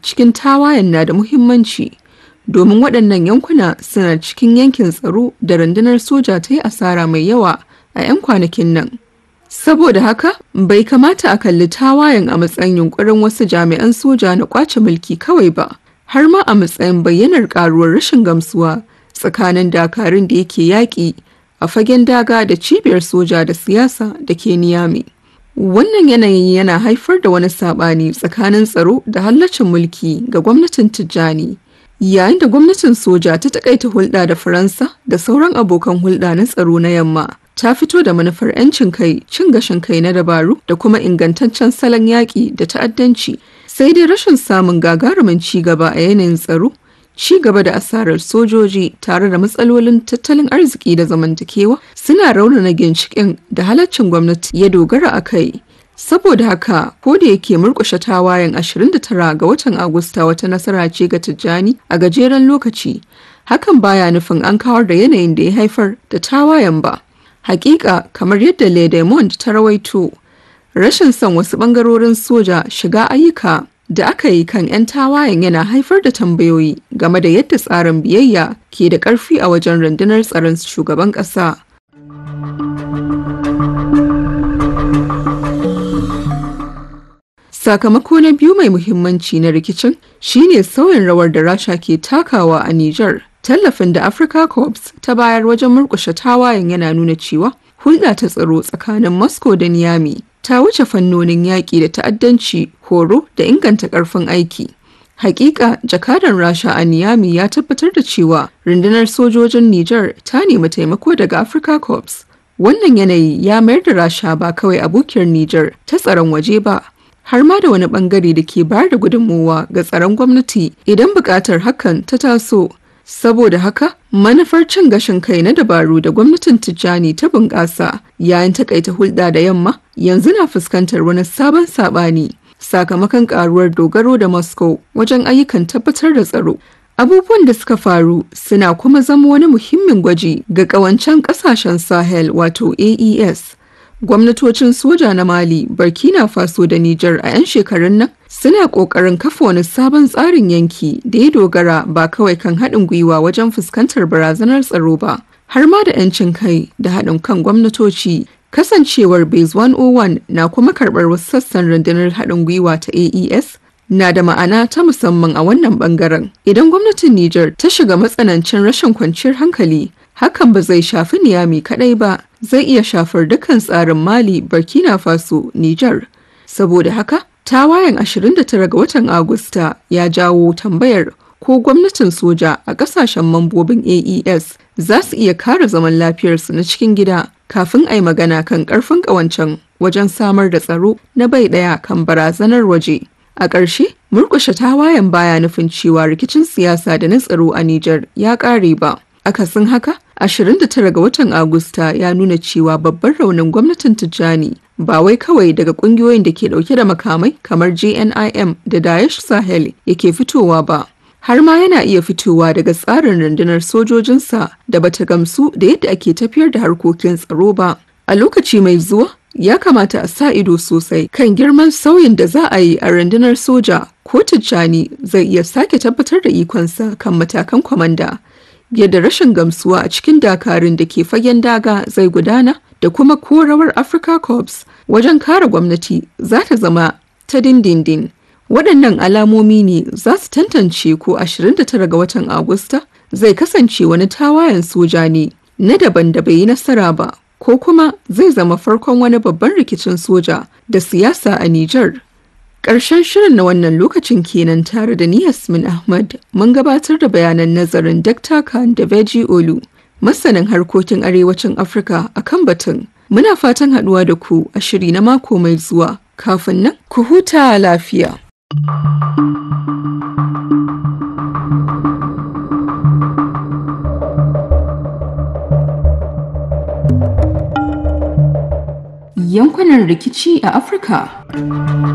cikin tawayen na da muhimmanci, domin waɗannan yankuna suna cikin yankin tsaro da rundunar soja ta yi asara mai yawa a 'yan kwanakin nan. Saboda haka, bai kamata a kalli tawayen a matsayin yunkurin wasu jami'an soja na ƙwace mulki kawai ba, har ma a matsayin bayyanar ƙaruwar rashin gamsuwa tsakanin dakarun da yake yaƙi a fagen daga da cibiyar soja da siyasa da ke Niamey. Wannan yanayin yana haifar da wani saɓani tsakanin tsaro da hallacin mulki ga gwamnatin Tijjani. Yayin da gwamnatin soja ta taƙaita hulɗa da Faransa da sauran abokan hulɗa na tsaro na yamma, ta fito da manufar 'yancin kai, cin gashin kai na dabaru da kuma ingantaccen salon yaƙi da ta'addanci. Sai dai rashin samun gagarumin ci gaba a yanayin tsaro, ci gaba da asarar sojoji tare da matsalolin tattalin arziki da zamantakewa suna raunana ginshiƙin da halaccin gwamnati ya dogara a kai. Saboda haka, ko da yake murƙushe tawayen 29 ga watan Agusta wata nasara ce ga Tijjani a gajeren lokaci, hakan baya nufin an kawar da yanayin da ya haifar da tawayen ba. Hakika, kamar yadda Le Monde ta rawaito, rashin son wasu ɓangarorin soja shiga ayyuka da aka yi kan 'yan tawayen yana haifar da tambayoyi game da yadda tsarin biyayya ke da ƙarfi a wajen rundunar tsaron shugaban ƙasa. Sakamako na biyu mai muhimmanci na rikicin shine sauyin rawar da Rasha ke takawa a Nijar. Tallafin da Africa Corps ta bayar wajen murƙushe tawayen yana nuna cewa hulɗa ta tsaro tsakanin Moscow da Niamey ta wuce fannonin yaƙi da ta'addanci, horo da inganta ƙarfin aiki. Hakika, jakadan Rasha a Niamey ya tabbatar da cewa rundunar sojojin Nijar ta nemi taimako daga Africa Corps. Wannan yanayi ya mayar da Rasha ba kawai abokiyar Nijar ta tsaron waje ba, har ma da wani bangare da ke bayar da gudunmowa ga tsaron gwamnati idan buƙatar hakan ta taso. Saboda haka, manufar cin gashin kai na dabaru da gwamnatin Tijjani ta bunƙasa yayin takaita hulɗa da yamma yanzu na fuskantar wani sabon saɓani sakamakon ƙaruwar dogaro da Moscow wajen ayyukan tabbatar da tsaro. Abubuwan da suka faru suna kuma zama wani muhimmin gwaji ga ƙawancen ƙasashen Sahel wato AES. Gwamnatocin soja na Mali, Burkina Faso da Nijar a 'yan shekarun nan suna ƙoƙarin kafa wani sabon tsarin yanki da ya dogara ba kawai kan haɗin gwiwa wajen fuskantar barazanar tsaro ba, har ma da 'yancin kai da haɗin kan gwamnatoci. Kasancewar Base 101 na kuma karɓar wasu sassan rundunar haɗin gwiwa ta AES na da ma'ana ta musamman a wannan ɓangaren. Idan gwamnatin Nijar ta shiga matsanancin rashin kwanciyar hankali, hakan ba zai shafi Niamey kaɗai ba, zai iya shafar dukkan tsarin Mali, Burkina Faso, Nijar. Saboda haka, tawayen 29 ga watan Agusta ya jawo tambayar ko gwamnatin soja a ƙasashen mambobin AES za su iya kare zaman lafiyarsu na cikin gida kafin a yi magana kan ƙarfin ƙawancen wajen samar da tsaro na bai ɗaya kan barazanar waje. A ƙarshe, murƙushe tawayen baya nufin cewa rikicin siyasa da na tsaro a Nijar ya ƙare ba. Akasin haka, 29 ga watan Agusta ya nuna cewa babban raunin gwamnatin Tijjani ba wai kawai daga ƙungiyoyin da ke ɗauke da makamai kamar JNIM da Daesh Sahel yake fitowa ba, har ma yana iya fitowa daga tsarin rundunar sojojinsa da bata gamsu da yadda ake tafiyar da harkokin tsaro ba. A lokaci mai zuwa, ya kamata a sa ido sosai kan girman sauyin da za a yi a rundunar soja ko Tijjani zai iya sake tabbatar da ikonsa kan matakan kwamanda. Yadda rashin gamsuwa a cikin dakarun da ke fagen daga zai gudana da kuma korawar Africa Corps wajen kare gwamnati za ta zama ta dindindin. Waɗannan alamomi ne za su tantance ko 29 ga watan Agusta zai kasance wani tawayen soja ne na daban da bai yi nasara ba, ko kuma zai zama farkon wani babban rikicin soja da siyasa a Nijar. Ƙarshen shirin na wannan lokacin kenan tare da ni Yasmin Ahmad mun gabatar da bayanan nazarin Dr. Khan da Veji Olu, masanin harkokin arewacin Afirka a kan batun. Muna fatan haɗuwa da ku a shiri na mako mai zuwa. Kafin nan, ku huta lafiya. Yankunan rikici a Afirka.